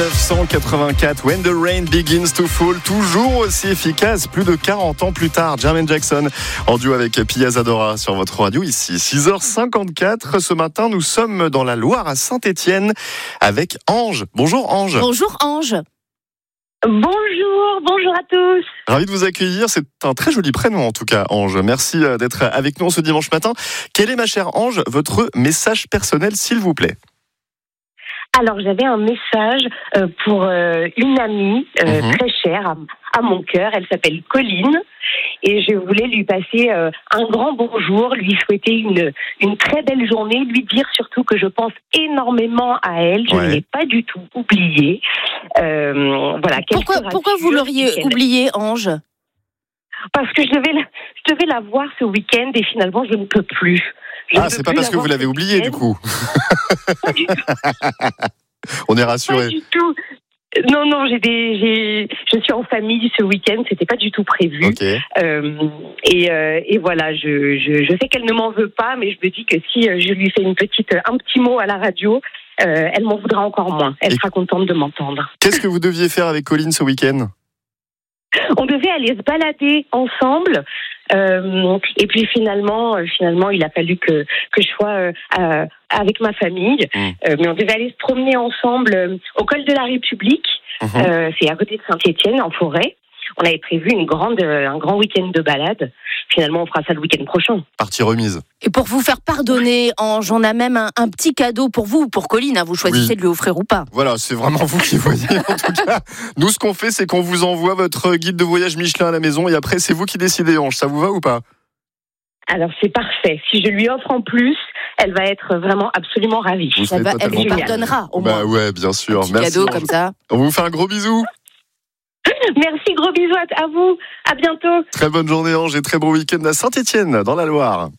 1984, When the Rain Begins to Fall, toujours aussi efficace, plus de 40 ans plus tard. Jermaine Jackson en duo avec Pia Zadora sur votre radio ici. 6h54, ce matin, nous sommes dans la Loire à Saint-Étienne avec Ange. Bonjour Ange. Bonjour Ange. Bonjour à tous. Ravi de vous accueillir, c'est un très joli prénom en tout cas Ange. Merci d'être avec nous ce dimanche matin. Quel est, ma chère Ange, votre message personnel s'il vous plaît ? Alors, j'avais un message pour une amie très chère à mon cœur. Elle s'appelle Colline. Et je voulais lui passer un grand bonjour, lui souhaiter une très belle journée, lui dire surtout que je pense énormément à elle. Je ne l'ai pas du tout oubliée. Voilà. Pourquoi vous l'auriez oubliée, Ange ? Parce que je devais la voir ce week-end et finalement, je ne peux plus. C'est pas parce que vous l'avez oubliée, du coup. Pas du tout. On est rassurés. Pas du tout. Non, je suis en famille ce week-end, c'était pas du tout prévu. Okay. Et voilà, je sais qu'elle ne m'en veut pas, mais je me dis que si je lui fais un petit mot à la radio, elle m'en voudra encore moins. Elle sera contente de m'entendre. Qu'est-ce que vous deviez faire avec Colline ce week-end ? On devait aller se balader ensemble. Et puis finalement, il a fallu que je sois avec ma famille. Mais on devait aller se promener ensemble au col de la République. C'est à côté de Saint-Étienne, en forêt. On avait prévu un grand week-end de balade. Finalement, on fera ça le week-end prochain. Partie remise. Et pour vous faire pardonner, Ange, on a même un petit cadeau pour vous, pour Colline. Vous choisissez de lui offrir ou pas. Voilà, c'est vraiment vous qui voyez. En tout cas, nous, ce qu'on fait, c'est qu'on vous envoie votre guide de voyage Michelin à la maison. Et après, c'est vous qui décidez, Ange. Ça vous va ou pas ? Alors, c'est parfait. Si je lui offre en plus, elle va être vraiment absolument ravie. Elle vous pardonnera, au moins. Bah ouais, bien sûr. Un petit Merci, cadeau Ange. comme ça. On vous fait un gros bisou. Merci, gros bisous à vous. À bientôt. Très bonne journée, Ange, et très bon week-end à Saint-Étienne, dans la Loire.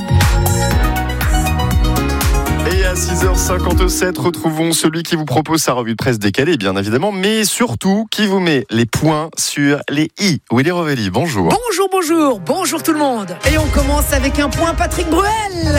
Et à 6h57, retrouvons celui qui vous propose sa revue de presse décalée, bien évidemment, mais surtout qui vous met les points sur les i. Willy Rovelli, bonjour. Bonjour tout le monde. Et on commence avec un point Patrick Bruel.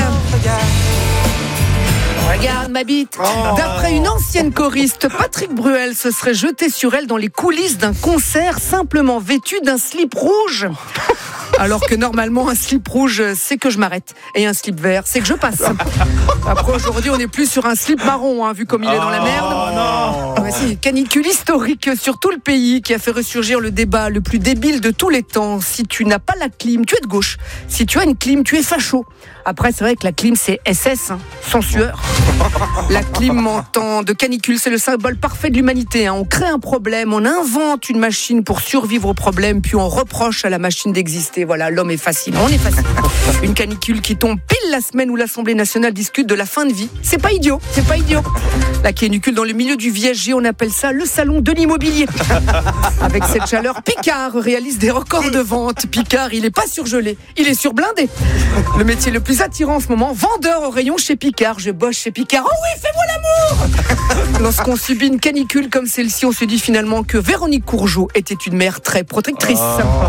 Regarde ma bite. D'après une ancienne choriste, Patrick Bruel se serait jeté sur elle dans les coulisses d'un concert simplement vêtu d'un slip rouge. Alors que normalement, un slip rouge, c'est que je m'arrête. Et un slip vert, c'est que je passe. Après, aujourd'hui, on n'est plus sur un slip marron, vu comme il est dans la merde. Voici, canicule historique sur tout le pays qui a fait ressurgir le débat le plus débile de tous les temps. Si tu n'as pas la clim, tu es de gauche. Si tu as une clim, tu es facho. Après, c'est vrai que la clim, c'est SS, sans sueur. La clim en temps de canicule, c'est le symbole parfait de l'humanité. On crée un problème, on invente une machine pour survivre au problème, puis on reproche à la machine d'exister. Voilà, l'homme est fascinant, on est fascinant. Une canicule qui tombe pile la semaine où l'Assemblée nationale discute de la fin de vie. C'est pas idiot. La canicule dans le milieu du Viager, on appelle ça le salon de l'immobilier. Avec cette chaleur, Picard réalise des records de vente. Picard, il est pas surgelé, il est surblindé. Le métier le plus attirant en ce moment, vendeur au rayon chez Picard. Je bosse chez Picard. Oh oui, fais-moi l'amour. Lorsqu'on subit une canicule comme celle-ci, on se dit finalement que Véronique Courgeot était une mère très protectrice.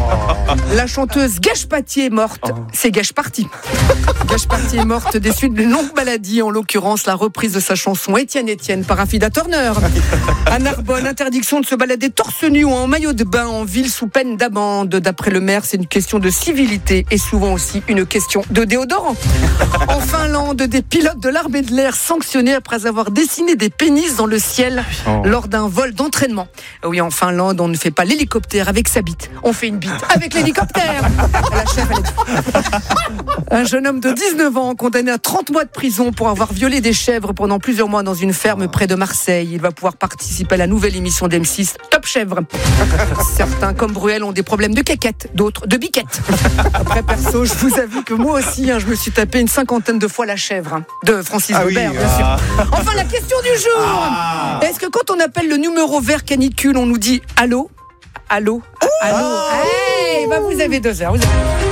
La chanteuse Gage Pattier est morte. C'est Gage Party. Gage Party est morte des suites d'une longue maladie, en l'occurrence la reprise de sa chanson Étienne par Affida Turner. À Narbonne, interdiction de se balader torse nu ou en maillot de bain en ville sous peine d'amende. D'après le maire, c'est une question de civilité et souvent aussi une question de déodorant. En Finlande, des pilotes de l'armée de l'air sanctionnés après avoir dessiné des pénis dans le ciel lors d'un vol d'entraînement. Oui, en Finlande, on ne fait pas l'hélicoptère avec sa bite. On fait une bite avec l'hélicoptère. La chef, elle est... Un jeune homme de 19 ans condamné à 30 mois de prison pour avoir violé des chèvres pendant plusieurs mois dans une ferme près de Marseille. Il va pouvoir participer à la nouvelle émission d'M6 Top Chèvre. Certains, comme Bruel, ont des problèmes de caquette, d'autres de biquette. Après, perso, je vous avoue que moi aussi, je me suis tapé une 50aine de fois la chèvre de Francis Weber, bien sûr. Enfin, la question du jour. Est-ce que quand on appelle le numéro vert canicule, on nous dit allô? Allô? Hey, vous avez 2 heures.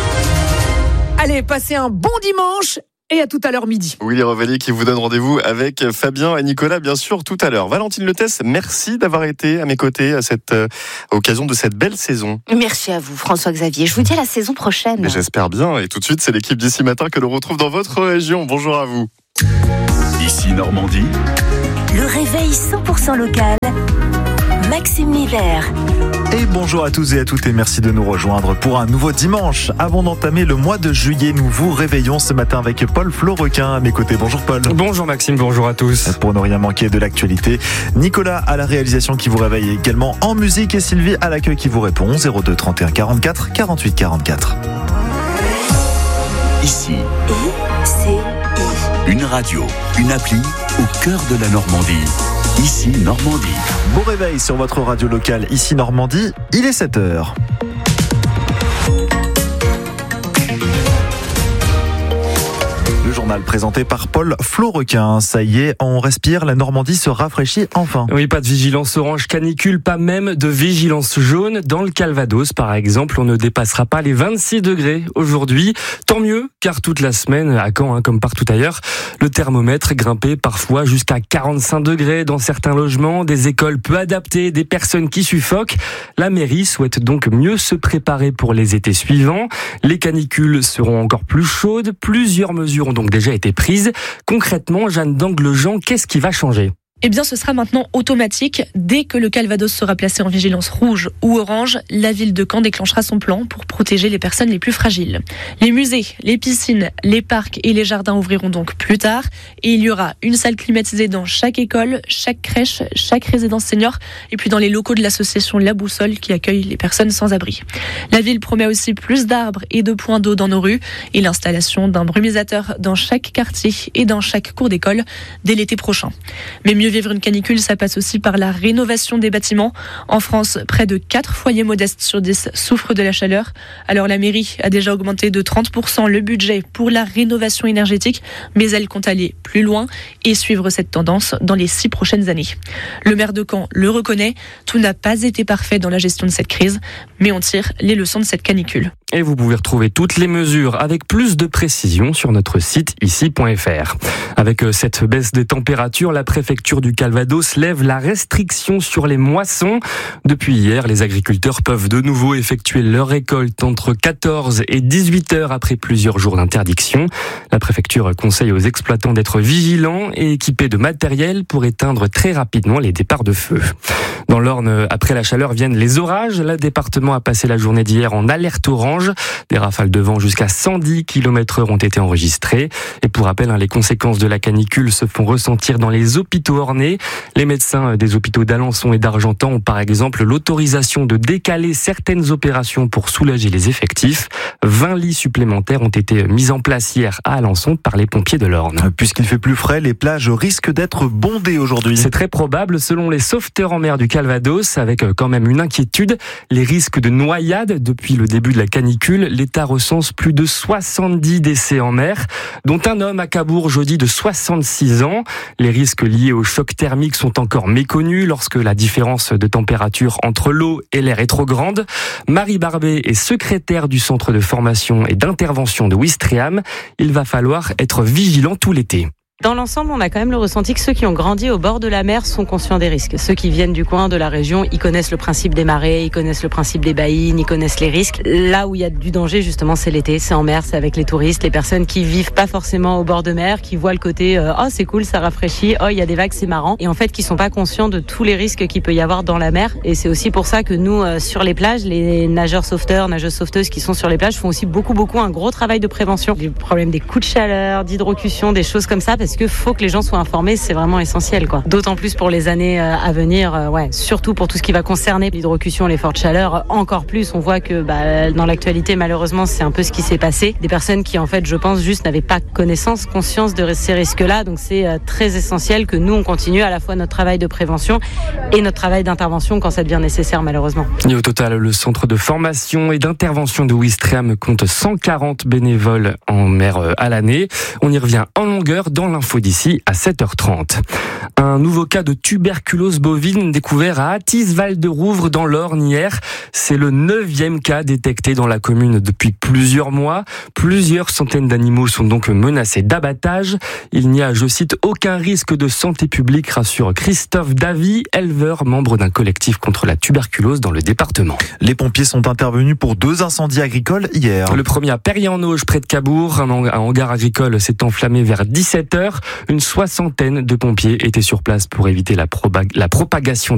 Allez, passez un bon dimanche. Et à tout à l'heure midi. Willy Rovelli qui vous donne rendez-vous avec Fabien et Nicolas, bien sûr, tout à l'heure. Valentine Letès, merci d'avoir été à mes côtés à cette occasion de cette belle saison. Merci à vous, François-Xavier. Je vous dis à la saison prochaine. Mais j'espère bien. Et tout de suite, c'est l'équipe d'ici matin que l'on retrouve dans votre région. Bonjour à vous. Ici Normandie, Le réveil 100% local. Maxime Miller. Et bonjour à tous et à toutes et merci de nous rejoindre pour un nouveau dimanche. Avant d'entamer le mois de juillet, nous vous réveillons ce matin avec Paul Florequin à mes côtés. Bonjour Paul. Bonjour Maxime, bonjour à tous. Pour ne rien manquer de l'actualité, Nicolas à la réalisation qui vous réveille également en musique et Sylvie à l'accueil qui vous répond 02 31 44 48 44. Ici, ICI. une radio, une appli au cœur de la Normandie. Ici Normandie. Bon réveil sur votre radio locale, ici Normandie, il est 7h. Le journal présenté par Paul Florequin. Ça y est, on respire, la Normandie se rafraîchit enfin. Oui, pas de vigilance orange canicule, pas même de vigilance jaune. Dans le Calvados, par exemple, on ne dépassera pas les 26 degrés aujourd'hui. Tant mieux, car toute la semaine, à Caen, comme partout ailleurs, le thermomètre grimpait parfois jusqu'à 45 degrés dans certains logements, des écoles peu adaptées, des personnes qui suffoquent. La mairie souhaite donc mieux se préparer pour les étés suivants. Les canicules seront encore plus chaudes. Plusieurs mesures ont donc déjà été prises. Concrètement, Jeanne d'Anglejean, qu'est-ce qui va changer ? Eh bien, ce sera maintenant automatique. Dès que le Calvados sera placé en vigilance rouge ou orange, la ville de Caen déclenchera son plan pour protéger les personnes les plus fragiles. Les musées, les piscines, les parcs et les jardins ouvriront donc plus tard. Et il y aura une salle climatisée dans chaque école, chaque crèche, chaque résidence senior et puis dans les locaux de l'association La Boussole qui accueille les personnes sans abri. La ville promet aussi plus d'arbres et de points d'eau dans nos rues et l'installation d'un brumisateur dans chaque quartier et dans chaque cour d'école dès l'été prochain. Mais mieux vivre une canicule, ça passe aussi par la rénovation des bâtiments. En France, près de 4 foyers modestes sur 10 souffrent de la chaleur. Alors la mairie a déjà augmenté de 30% le budget pour la rénovation énergétique, mais elle compte aller plus loin et suivre cette tendance dans les 6 prochaines années. Le maire de Caen le reconnaît, tout n'a pas été parfait dans la gestion de cette crise, mais on tire les leçons de cette canicule. Et vous pouvez retrouver toutes les mesures avec plus de précision sur notre site ici.fr. Avec cette baisse des températures, la préfecture du Calvados lève la restriction sur les moissons. Depuis hier, les agriculteurs peuvent de nouveau effectuer leur récolte entre 14 et 18 heures après plusieurs jours d'interdiction. La préfecture conseille aux exploitants d'être vigilants et équipés de matériel pour éteindre très rapidement les départs de feu. Dans l'Orne, après la chaleur viennent les orages. Le département a passé la journée d'hier en alerte orange. Des rafales de vent jusqu'à 110 km/h ont été enregistrées. Et pour rappel, les conséquences de la canicule se font ressentir dans les hôpitaux ornais. Les médecins des hôpitaux d'Alençon et d'Argentan ont par exemple l'autorisation de décaler certaines opérations pour soulager les effectifs. 20 lits supplémentaires ont été mis en place hier à Alençon par les pompiers de l'Orne. Puisqu'il fait plus frais, les plages risquent d'être bondées aujourd'hui. C'est très probable selon les sauveteurs en mer du Calvados, avec quand même une inquiétude. Les risques de noyade depuis le début de la canicule, l'État recense plus de 70 décès en mer, dont un homme à Cabourg jeudi de 66 ans. Les risques liés au choc thermique sont encore méconnus lorsque la différence de température entre l'eau et l'air est trop grande. Marie Barbet est secrétaire du centre de formation et d'intervention de Ouistreham. Il va falloir être vigilant tout l'été. Dans l'ensemble, on a quand même le ressenti que ceux qui ont grandi au bord de la mer sont conscients des risques. Ceux qui viennent du coin, de la région, ils connaissent le principe des marées, ils connaissent le principe des baïnes, ils connaissent les risques. Là où il y a du danger, justement, c'est l'été, c'est en mer, c'est avec les touristes, les personnes qui vivent pas forcément au bord de mer, qui voient le côté oh c'est cool, ça rafraîchit, oh il y a des vagues, c'est marrant, et en fait qui sont pas conscients de tous les risques qu'il peut y avoir dans la mer. Et c'est aussi pour ça que nous, sur les plages, les nageurs sauveteurs, nageuses sauveteuses qui sont sur les plages font aussi beaucoup un gros travail de prévention. Les problèmes des coups de chaleur, d'hydrocution, des choses comme ça, parce que faut que les gens soient informés, c'est vraiment essentiel, quoi. D'autant plus pour les années à venir, surtout pour tout ce qui va concerner l'hydrocution, les fortes chaleurs, encore plus. On voit que dans l'actualité, malheureusement, c'est un peu ce qui s'est passé. Des personnes qui, en fait, je pense, juste n'avaient pas conscience de ces risques-là. Donc c'est très essentiel que nous, on continue à la fois notre travail de prévention et notre travail d'intervention quand ça devient nécessaire, malheureusement. Et au total, le centre de formation et d'intervention de Ouistreham compte 140 bénévoles en mer à l'année. On y revient en longueur dans l'info d'ici à 7h30. Un nouveau cas de tuberculose bovine découvert à Attis-Val-de-Rouvre dans l'Orne hier. C'est le 9e cas détecté dans la commune depuis plusieurs mois. Plusieurs centaines d'animaux sont donc menacés d'abattage. Il n'y a, je cite, aucun risque de santé publique, rassure Christophe Davy, éleveur, membre d'un collectif contre la tuberculose dans le département. Les pompiers sont intervenus pour 2 incendies agricoles hier. Le premier à Perrier-en-Auge, près de Cabourg. Un hangar agricole s'est enflammé vers 17h. heure, une soixantaine de pompiers étaient sur place pour éviter la propagation